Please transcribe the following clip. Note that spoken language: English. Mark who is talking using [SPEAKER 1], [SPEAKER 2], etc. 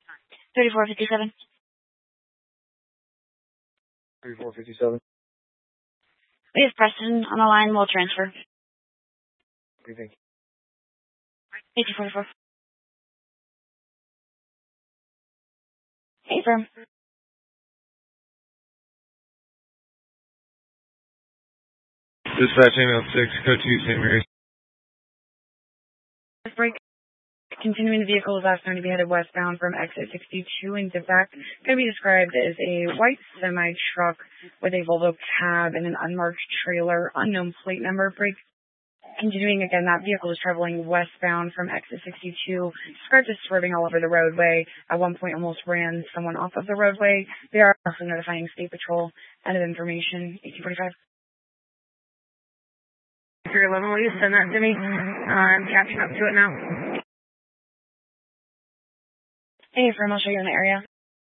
[SPEAKER 1] 3457.
[SPEAKER 2] 3457.
[SPEAKER 1] We have Preston on the line. We'll transfer.
[SPEAKER 2] What do you think?
[SPEAKER 1] 1844. Hey, firm.
[SPEAKER 2] Dispatch email 6, code 2, St. Mary's.
[SPEAKER 1] Break. Continuing, the vehicle is last known to be headed westbound from exit 62 into back. Going to be described as a white semi-truck with a Volvo cab and an unmarked trailer, unknown plate number. Break. Continuing again, that vehicle is traveling westbound from exit 62. Described as swerving all over the roadway. At one point, almost ran someone off of the roadway. They are also notifying State Patrol. End of information. 1845.
[SPEAKER 3] 311, will you send that to me? I'm catching up to it now.
[SPEAKER 1] Hey, firm. I'll show you in the area.